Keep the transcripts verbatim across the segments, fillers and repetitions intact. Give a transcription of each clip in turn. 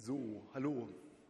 So, hallo.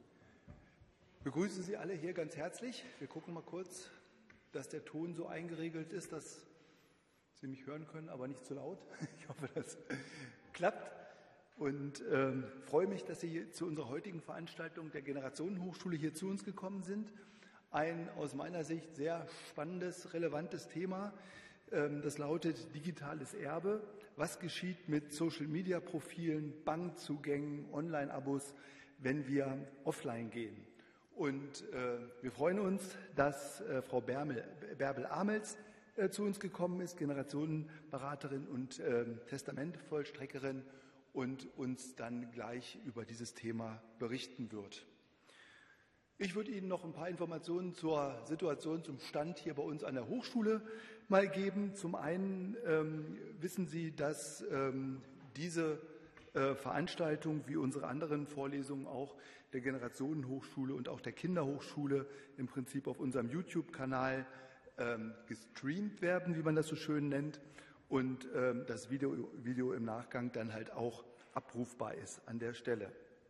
Ich begrüße Sie alle hier ganz herzlich. Wir gucken mal kurz, dass der Ton so eingeregelt ist, dass Sie mich hören können, aber nicht zu laut. Ich hoffe, das klappt. Und ähm, freue mich, dass Sie zu unserer heutigen Veranstaltung der Generationenhochschule hier zu uns gekommen sind. Ein aus meiner Sicht sehr spannendes, relevantes Thema. Ähm, das lautet digitales Erbe. Was geschieht mit Social-Media-Profilen, Bankzugängen, Online-Abos, wenn wir offline gehen? Und äh, wir freuen uns, dass äh, Frau Bärmel, Bärbel-Amels äh, zu uns gekommen ist, Generationenberaterin und äh, Testamentvollstreckerin, und uns dann gleich über dieses Thema berichten wird. Ich würde Ihnen noch ein paar Informationen zur Situation, zum Stand hier bei uns an der Hochschule mal geben. Zum einen ähm, wissen Sie, dass ähm, diese äh, Veranstaltung wie unsere anderen Vorlesungen auch der Generationenhochschule und auch der Kinderhochschule im Prinzip auf unserem YouTube-Kanal ähm, gestreamt werden, wie man das so schön nennt, und ähm, das Video, Video im Nachgang dann halt auch abrufbar ist an der Stelle.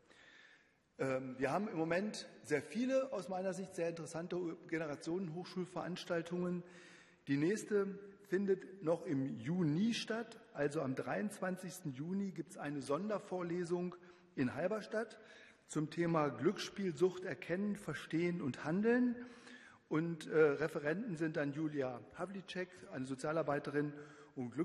Wir haben im Moment sehr viele, aus meiner Sicht sehr interessante Generationenhochschulveranstaltungen. Die nächste findet noch im Juni statt, also am dreiundzwanzigsten Juni gibt es eine Sondervorlesung in Halberstadt zum Thema Glücksspielsucht erkennen, verstehen und handeln. Und äh, Referenten sind dann Julia Havlicek, eine Sozialarbeiterin und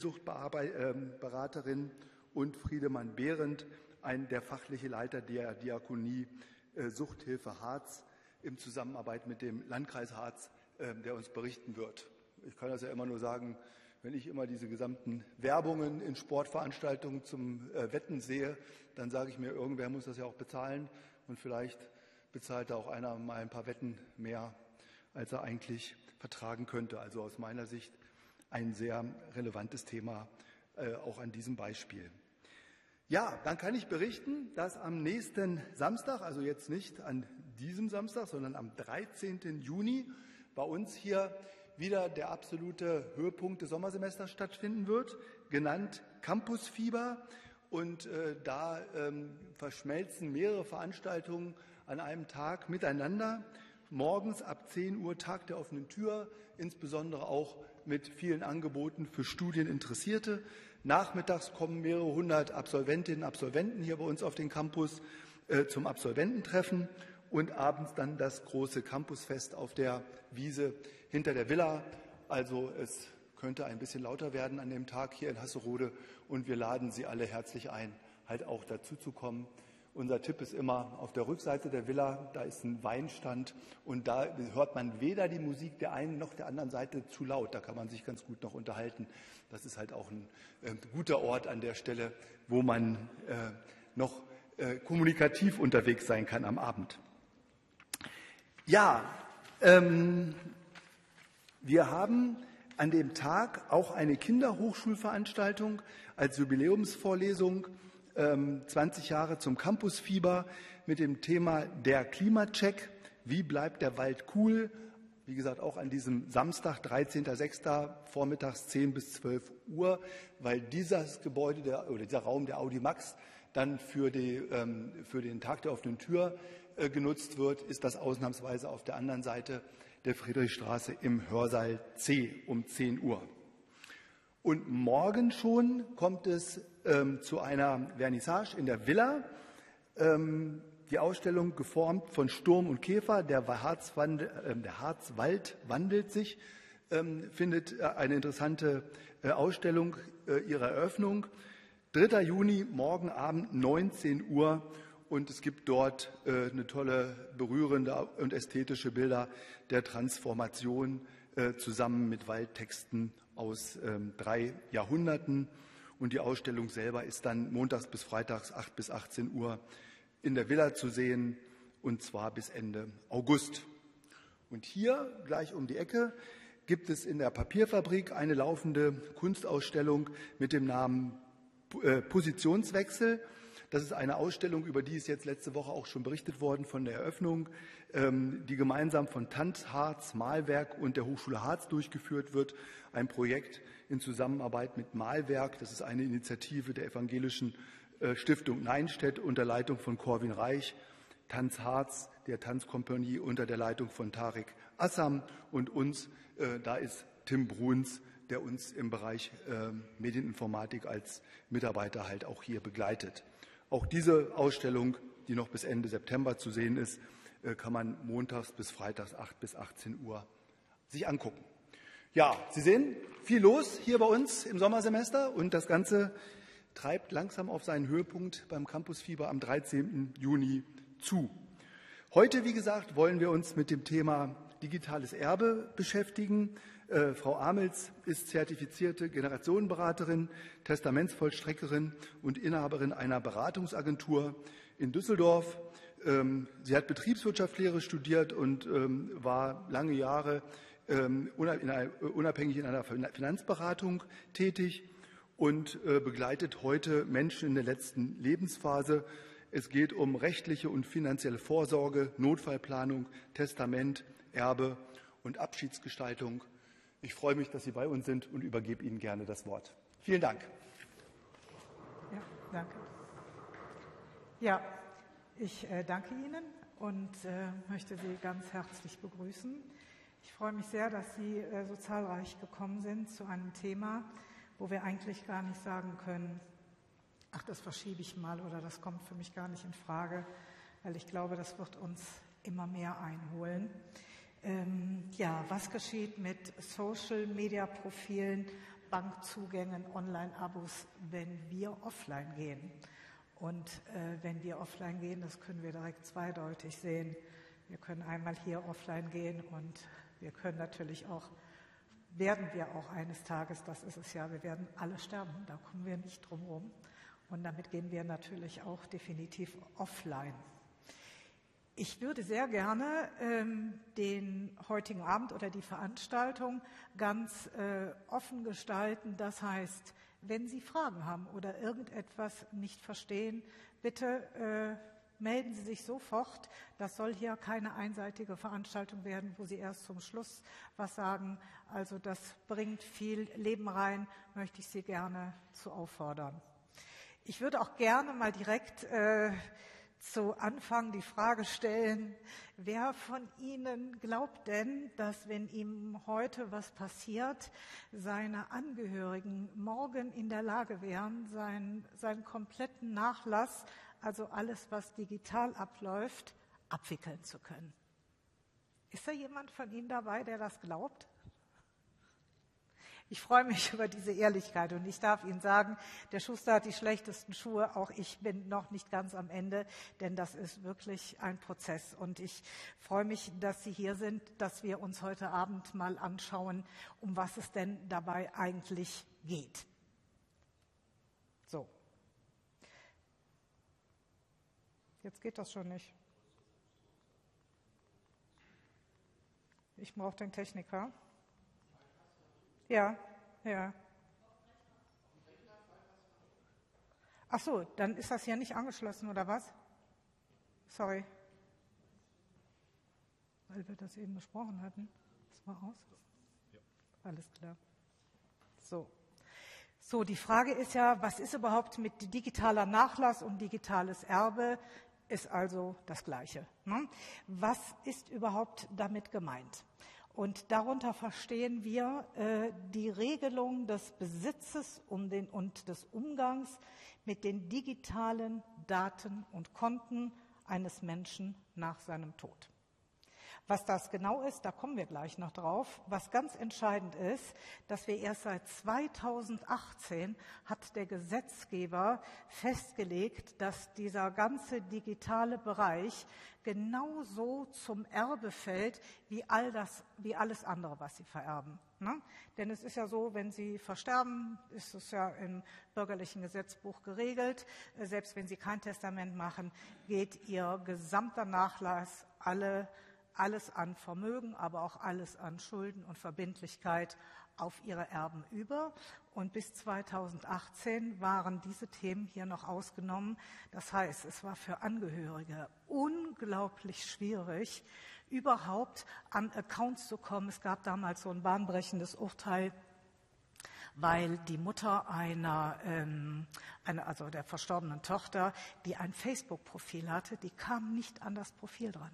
Glücksspielsuchtberaterin, und Friedemann Behrendt, ein, der fachliche Leiter der Diakonie äh, Suchthilfe Harz in Zusammenarbeit mit dem Landkreis Harz, äh, der uns berichten wird. Ich kann das ja immer nur sagen, wenn ich immer diese gesamten Werbungen in Sportveranstaltungen zum äh, Wetten sehe, dann sage ich mir, irgendwer muss das ja auch bezahlen, und vielleicht bezahlt da auch einer mal ein paar Wetten mehr, als er eigentlich vertragen könnte. Also aus meiner Sicht ein sehr relevantes Thema, äh, auch an diesem Beispiel. Ja, dann kann ich berichten, dass am nächsten Samstag, also jetzt nicht an diesem Samstag, sondern am dreizehnten Juni bei uns hier wieder der absolute Höhepunkt des Sommersemesters stattfinden wird, genannt Campusfieber. Und äh, da ähm, verschmelzen mehrere Veranstaltungen an einem Tag miteinander. Morgens ab zehn Uhr Tag der offenen Tür, insbesondere auch mit vielen Angeboten für Studieninteressierte. Nachmittags kommen mehrere hundert Absolventinnen und Absolventen hier bei uns auf den Campus äh, zum Absolvententreffen, und abends dann das große Campusfest auf der Wiese hinter der Villa. Also es könnte ein bisschen lauter werden an dem Tag hier in Hasserode, und wir laden Sie alle herzlich ein, halt auch dazu zu kommen. Unser Tipp ist immer auf der Rückseite der Villa, da ist ein Weinstand, und da hört man weder die Musik der einen noch der anderen Seite zu laut. Da kann man sich ganz gut noch unterhalten. Das ist halt auch ein äh, guter Ort an der Stelle, wo man äh, noch äh, kommunikativ unterwegs sein kann am Abend. Ja, ähm, wir haben an dem Tag auch eine Kinderhochschulveranstaltung als Jubiläumsvorlesung, zwanzig Jahre zum Campusfieber, mit dem Thema der Klimacheck. Wie bleibt der Wald cool? Wie gesagt, auch an diesem Samstag, dreizehnten sechsten vormittags zehn bis zwölf Uhr, weil dieses Gebäude der, oder dieser Raum der Audimax dann für, die, ähm, für den Tag der offenen Tür äh, genutzt wird, ist das ausnahmsweise auf der anderen Seite der Friedrichstraße im Hörsaal C um zehn Uhr. Und morgen schon kommt es ähm, zu einer Vernissage in der Villa. Ähm, die Ausstellung geformt von Sturm und Käfer, der, Harzwand, äh, der Harzwald wandelt sich, ähm, findet äh, eine interessante äh, Ausstellung äh, ihrer Eröffnung. dritter Juni, morgen Abend neunzehn Uhr, und es gibt dort äh, eine tolle, berührende und ästhetische Bilder der Transformation äh, zusammen mit Waldtexten aus ähm, drei Jahrhunderten. Und die Ausstellung selber ist dann montags bis freitags acht bis achtzehn Uhr in der Villa zu sehen, und zwar bis Ende August. Und hier, gleich um die Ecke, gibt es in der Papierfabrik eine laufende Kunstausstellung mit dem Namen äh, Positionswechsel. Das ist eine Ausstellung, über die ist jetzt letzte Woche auch schon berichtet worden von der Eröffnung, ähm, die gemeinsam von Tanz Harz Malwerk und der Hochschule Harz durchgeführt wird. Ein Projekt in Zusammenarbeit mit Malwerk. Das ist eine Initiative der evangelischen Stiftung Neinstedt unter Leitung von Corwin Reich, Tanz Harz, der Tanzkompanie unter der Leitung von Tarek Assam und uns, da ist Tim Bruns, der uns im Bereich Medieninformatik als Mitarbeiter halt auch hier begleitet. Auch diese Ausstellung, die noch bis Ende September zu sehen ist, kann man montags bis freitags acht bis achtzehn Uhr sich angucken. Ja, Sie sehen, viel los hier bei uns im Sommersemester und das Ganze treibt langsam auf seinen Höhepunkt beim Campusfieber am dreizehnten Juni zu. Heute, wie gesagt, wollen wir uns mit dem Thema digitales Erbe beschäftigen. Äh, Frau Amels ist zertifizierte Generationenberaterin, Testamentsvollstreckerin und Inhaberin einer Beratungsagentur in Düsseldorf. Ähm, sie hat Betriebswirtschaftslehre studiert und ähm, war lange Jahre ähm, unabhängig in einer Finanzberatung tätig und äh, begleitet heute Menschen in der letzten Lebensphase. Es geht um rechtliche und finanzielle Vorsorge, Notfallplanung, Testament, Erbe und Abschiedsgestaltung. Ich freue mich, dass Sie bei uns sind und übergebe Ihnen gerne das Wort. Vielen Dank. Ja, danke. Ja, ich äh, danke Ihnen und äh, möchte Sie ganz herzlich begrüßen. Ich freue mich sehr, dass Sie äh, so zahlreich gekommen sind zu einem Thema, wo wir eigentlich gar nicht sagen können, ach, das verschiebe ich mal oder das kommt für mich gar nicht in Frage, weil ich glaube, das wird uns immer mehr einholen. Ähm, ja, was geschieht mit Social-Media-Profilen, Bankzugängen, Online-Abos, wenn wir offline gehen? Und äh, wenn wir offline gehen, das können wir direkt zweideutig sehen. Wir können einmal hier offline gehen und wir können natürlich auch, werden wir auch eines Tages, das ist es ja, wir werden alle sterben, da kommen wir nicht drum herum. Und damit gehen wir natürlich auch definitiv offline. Ich würde sehr gerne ähm, den heutigen Abend oder die Veranstaltung ganz äh, offen gestalten. Das heißt, wenn Sie Fragen haben oder irgendetwas nicht verstehen, bitte äh, melden Sie sich sofort. Das soll hier keine einseitige Veranstaltung werden, wo Sie erst zum Schluss was sagen. Also das bringt viel Leben rein, möchte ich Sie gerne zu auffordern. Ich würde auch gerne mal direkt äh, zu Anfang die Frage stellen, wer von Ihnen glaubt denn, dass wenn ihm heute was passiert, seine Angehörigen morgen in der Lage wären, seinen, seinen kompletten Nachlass, also alles, was digital abläuft, abwickeln zu können? Ist da jemand von Ihnen dabei, der das glaubt? Ich freue mich über diese Ehrlichkeit und ich darf Ihnen sagen, der Schuster hat die schlechtesten Schuhe, auch ich bin noch nicht ganz am Ende, denn das ist wirklich ein Prozess. Und ich freue mich, dass Sie hier sind, dass wir uns heute Abend mal anschauen, um was es denn dabei eigentlich geht. So. Jetzt geht das schon nicht. Ich brauche den Techniker. Ja, ja. Ach so, dann ist das ja nicht angeschlossen, oder was? Sorry. Weil wir das eben besprochen hatten. Das war aus? Ja. Alles klar. So. So, die Frage ist ja, was ist überhaupt mit digitaler Nachlass und digitales Erbe? Ist also das Gleiche. Ne? Was ist überhaupt damit gemeint? Und darunter verstehen wir äh, die Regelung des Besitzes um den, und des Umgangs mit den digitalen Daten und Konten eines Menschen nach seinem Tod. Was das genau ist, da kommen wir gleich noch drauf. Was ganz entscheidend ist, dass wir erst seit zweitausendachtzehn hat der Gesetzgeber festgelegt, dass dieser ganze digitale Bereich genauso zum Erbe fällt wie all das, wie alles andere, was Sie vererben. Ne? Denn es ist ja so, wenn Sie versterben, ist es ja im bürgerlichen Gesetzbuch geregelt. Selbst wenn Sie kein Testament machen, geht Ihr gesamter Nachlass, alle alles an Vermögen, aber auch alles an Schulden und Verbindlichkeit auf ihre Erben über. Und bis zweitausendachtzehn waren diese Themen hier noch ausgenommen. Das heißt, es war für Angehörige unglaublich schwierig, überhaupt an Accounts zu kommen. Es gab damals so ein bahnbrechendes Urteil, weil die Mutter einer, ähm, einer, also der verstorbenen Tochter, die ein Facebook-Profil hatte, die kam nicht an das Profil dran.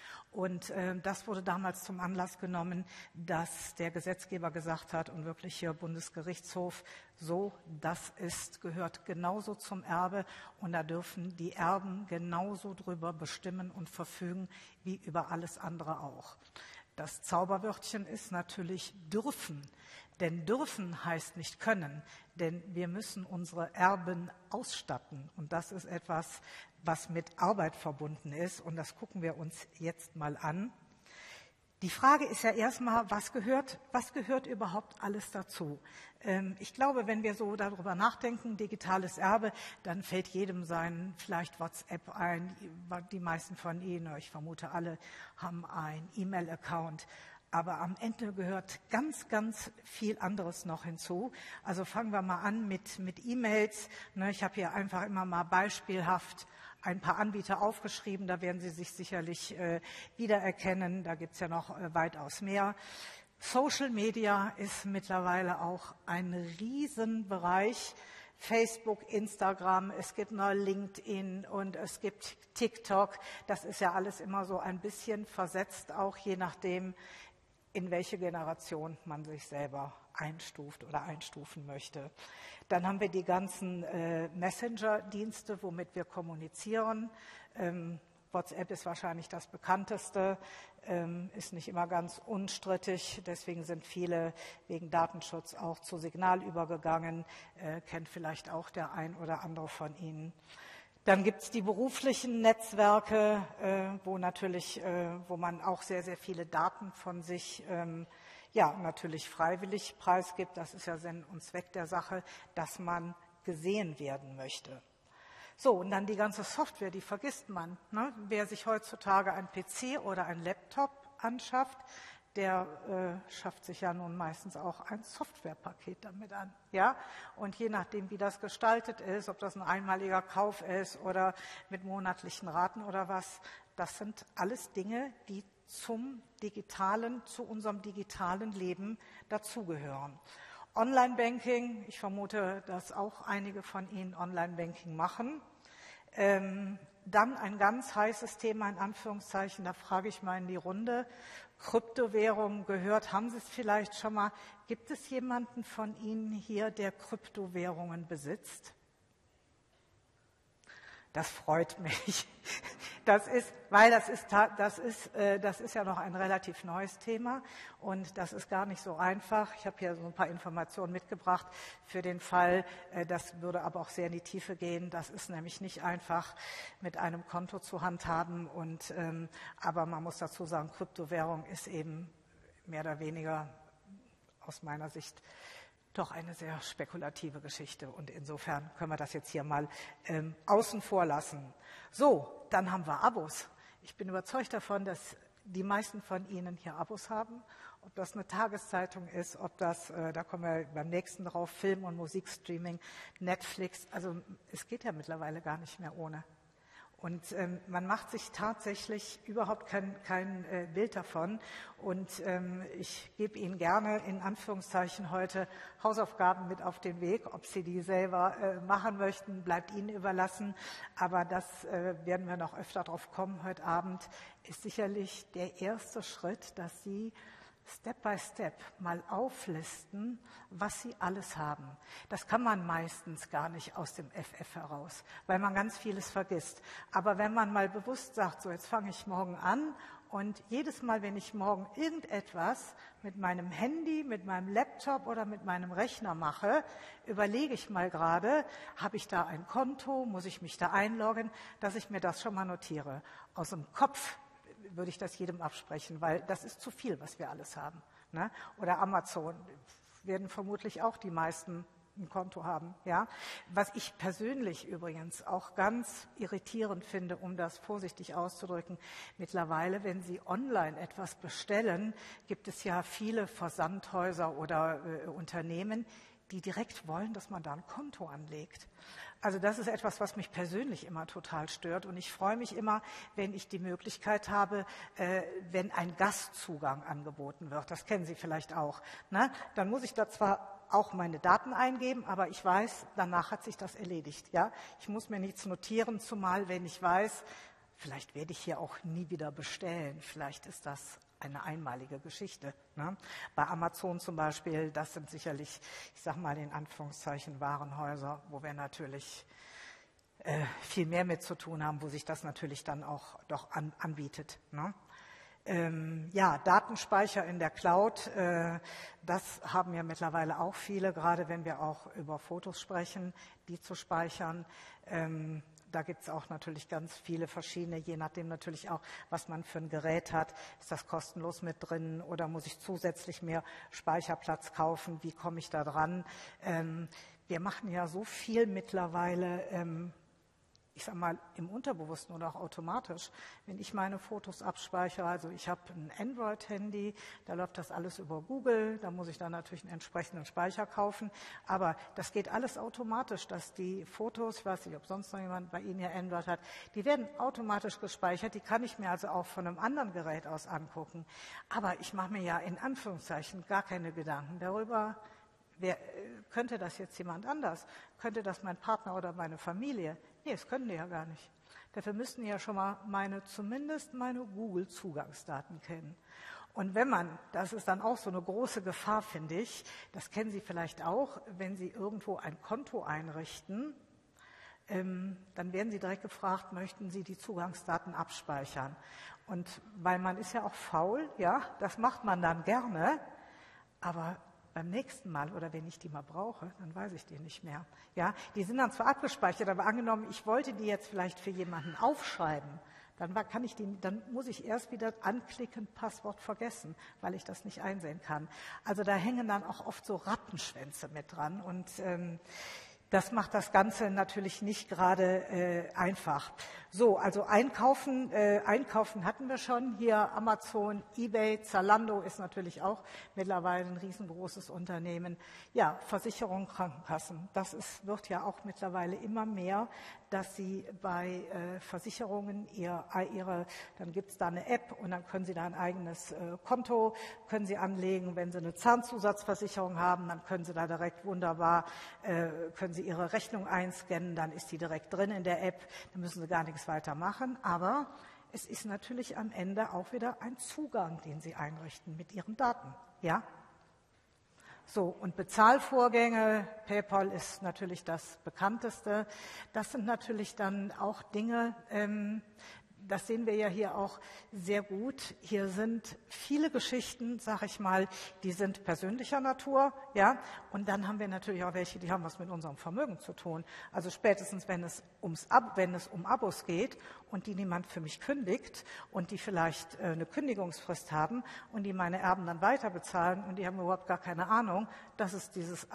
Und äh, das wurde damals zum Anlass genommen, dass der Gesetzgeber gesagt hat und wirklich hier Bundesgerichtshof, so, das ist, gehört genauso zum Erbe und da dürfen die Erben genauso drüber bestimmen und verfügen wie über alles andere auch. Das Zauberwörtchen ist natürlich dürfen, denn dürfen heißt nicht können, denn wir müssen unsere Erben ausstatten und das ist etwas, was mit Arbeit verbunden ist und das gucken wir uns jetzt mal an. Die Frage ist ja erstmal, was gehört, was gehört überhaupt alles dazu? Ähm, ich glaube, wenn wir so darüber nachdenken, digitales Erbe, dann fällt jedem sein vielleicht WhatsApp ein. Die meisten von Ihnen, ich vermute alle, haben einen E-Mail-Account. Aber am Ende gehört ganz, ganz viel anderes noch hinzu. Also fangen wir mal an mit, mit E-Mails. Ich habe hier einfach immer mal beispielhaft ein paar Anbieter aufgeschrieben, da werden Sie sich sicherlich äh, wiedererkennen, da gibt es ja noch äh, weitaus mehr. Social Media ist mittlerweile auch ein Riesenbereich. Facebook, Instagram, es gibt noch LinkedIn und es gibt TikTok. Das ist ja alles immer so ein bisschen versetzt, auch je nachdem, in welche Generation man sich selber einstuft oder einstufen möchte. Dann haben wir die ganzen äh, Messenger-Dienste, womit wir kommunizieren. Ähm, WhatsApp ist wahrscheinlich das bekannteste, ähm, ist nicht immer ganz unstrittig. Deswegen sind viele wegen Datenschutz auch zu Signal übergegangen. Äh, kennt vielleicht auch der ein oder andere von Ihnen. Dann gibt es die beruflichen Netzwerke, äh, wo natürlich, äh, wo man auch sehr, sehr viele Daten von sich ähm, ja, natürlich freiwillig preisgibt. Das ist ja Sinn und Zweck der Sache, dass man gesehen werden möchte. So, und dann die ganze Software, die vergisst man. Ne? Wer sich heutzutage ein P C oder ein Laptop anschafft, der äh, schafft sich ja nun meistens auch ein Softwarepaket damit an. Ja? Und je nachdem, wie das gestaltet ist, ob das ein einmaliger Kauf ist oder mit monatlichen Raten oder was, das sind alles Dinge, die zum digitalen, zu unserem digitalen Leben dazugehören. Online-Banking, ich vermute, dass auch einige von Ihnen Online-Banking machen. Ähm, dann ein ganz heißes Thema, in Anführungszeichen, da frage ich mal in die Runde. Kryptowährungen gehört, haben Sie es vielleicht schon mal? Gibt es jemanden von Ihnen hier, der Kryptowährungen besitzt? Das freut mich. Das ist, weil das ist, das ist, das ist ja noch ein relativ neues Thema und das ist gar nicht so einfach. Ich habe hier so ein paar Informationen mitgebracht für den Fall, das würde aber auch sehr in die Tiefe gehen. Das ist nämlich nicht einfach mit einem Konto zu handhaben und, aber man muss dazu sagen, Kryptowährung ist eben mehr oder weniger aus meiner Sicht doch eine sehr spekulative Geschichte und insofern können wir das jetzt hier mal ähm, außen vor lassen. So, dann haben wir Abos. Ich bin überzeugt davon, dass die meisten von Ihnen hier Abos haben. Ob das eine Tageszeitung ist, ob das, äh, da kommen wir beim nächsten drauf, Film- und Musikstreaming, Netflix. Also es geht ja mittlerweile gar nicht mehr ohne. Und ähm, man macht sich tatsächlich überhaupt kein, kein äh, Bild davon. Und ähm, ich gebe Ihnen gerne in Anführungszeichen heute Hausaufgaben mit auf den Weg. Ob Sie die selber äh, machen möchten, bleibt Ihnen überlassen. Aber das äh, werden wir noch öfter drauf kommen heute Abend, ist sicherlich der erste Schritt, dass Sie Step by Step mal auflisten, was Sie alles haben. Das kann man meistens gar nicht aus dem F F heraus, weil man ganz vieles vergisst. Aber wenn man mal bewusst sagt, so jetzt fange ich morgen an und jedes Mal, wenn ich morgen irgendetwas mit meinem Handy, mit meinem Laptop oder mit meinem Rechner mache, überlege ich mal gerade, habe ich da ein Konto, muss ich mich da einloggen, dass ich mir das schon mal notiere. Aus dem Kopf würde ich das jedem absprechen, weil das ist zu viel, was wir alles haben. Ne? Oder Amazon werden vermutlich auch die meisten ein Konto haben. Ja? Was ich persönlich übrigens auch ganz irritierend finde, um das vorsichtig auszudrücken, mittlerweile, wenn Sie online etwas bestellen, gibt es ja viele Versandhäuser oder äh, Unternehmen, die direkt wollen, dass man da ein Konto anlegt. Also das ist etwas, was mich persönlich immer total stört. Und ich freue mich immer, wenn ich die Möglichkeit habe, äh, wenn ein Gastzugang angeboten wird. Das kennen Sie vielleicht auch. Ne? Dann muss ich da zwar auch meine Daten eingeben, aber ich weiß, danach hat sich das erledigt. Ja? Ich muss mir nichts notieren, zumal wenn ich weiß, vielleicht werde ich hier auch nie wieder bestellen. Vielleicht ist das eine einmalige Geschichte. Ne? Bei Amazon zum Beispiel, das sind sicherlich, ich sage mal in Anführungszeichen, Warenhäuser, wo wir natürlich äh, viel mehr mit zu tun haben, wo sich das natürlich dann auch doch an, anbietet. Ne? Ähm, ja, Datenspeicher in der Cloud, äh, das haben ja mittlerweile auch viele, gerade wenn wir auch über Fotos sprechen, die zu speichern. Ähm, da gibt es auch natürlich ganz viele verschiedene, je nachdem natürlich auch, was man für ein Gerät hat. Ist das kostenlos mit drin oder muss ich zusätzlich mehr Speicherplatz kaufen? Wie komme ich da dran? Ähm, wir machen ja so viel mittlerweile, ähm, ich sage mal, im Unterbewussten oder auch automatisch, wenn ich meine Fotos abspeichere, also ich habe ein Android-Handy, da läuft das alles über Google, da muss ich dann natürlich einen entsprechenden Speicher kaufen, aber das geht alles automatisch, dass die Fotos, ich weiß nicht, ob sonst noch jemand bei Ihnen hier Android hat, die werden automatisch gespeichert, die kann ich mir also auch von einem anderen Gerät aus angucken, aber ich mache mir ja in Anführungszeichen gar keine Gedanken darüber, wer, könnte das jetzt jemand anders, könnte das mein Partner oder meine Familie? Nee, das können die ja gar nicht. Dafür müssten die ja schon mal meine, zumindest meine Google-Zugangsdaten kennen. Und wenn man, das ist dann auch so eine große Gefahr, finde ich, das kennen Sie vielleicht auch, wenn Sie irgendwo ein Konto einrichten, ähm, dann werden Sie direkt gefragt, möchten Sie die Zugangsdaten abspeichern? Und weil man ist ja auch faul, ja, das macht man dann gerne, aber beim nächsten Mal oder wenn ich die mal brauche, dann weiß ich die nicht mehr. Ja, die sind dann zwar abgespeichert, aber angenommen, ich wollte die jetzt vielleicht für jemanden aufschreiben, dann war, kann ich die, dann muss ich erst wieder anklicken, Passwort vergessen, weil ich das nicht einsehen kann. Also da hängen dann auch oft so Rattenschwänze mit dran und ähm, das macht das Ganze natürlich nicht gerade äh, einfach. So, also Einkaufen, äh, Einkaufen hatten wir schon. Hier Amazon, eBay, Zalando ist natürlich auch mittlerweile ein riesengroßes Unternehmen. Ja, Versicherung, Krankenkassen. Das ist, wird ja auch mittlerweile immer mehr, dass Sie bei äh, Versicherungen ihr, ihre, dann gibt es da eine App und dann können Sie da ein eigenes äh, Konto, können Sie anlegen. Wenn Sie eine Zahnzusatzversicherung haben, dann können Sie da direkt wunderbar, äh, können Sie Ihre Rechnung einscannen, dann ist die direkt drin in der App, dann müssen Sie gar nichts weiter machen, aber es ist natürlich am Ende auch wieder ein Zugang, den Sie einrichten mit Ihren Daten, ja? So, und Bezahlvorgänge, PayPal ist natürlich das bekannteste, das sind natürlich dann auch Dinge, ähm, das sehen wir ja hier auch sehr gut. Hier sind viele Geschichten, sag ich mal, die sind persönlicher Natur, ja. Und dann haben wir natürlich auch welche, die haben was mit unserem Vermögen zu tun. Also spätestens, wenn es ums Ab, wenn es um Abos geht und die niemand für mich kündigt und die vielleicht äh, eine Kündigungsfrist haben und die meine Erben dann weiter bezahlen und die haben überhaupt gar keine Ahnung, dass es dieses